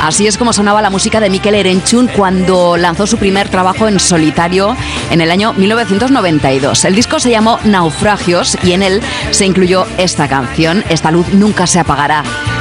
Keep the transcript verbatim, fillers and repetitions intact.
Así es como sonaba la música de Mikel Erenchun cuando lanzó su primer trabajo en solitario en el año mil novecientos noventa y dos. El disco se llamó Naufragios y en él se incluyó esta canción, Esta luz nunca se apagará.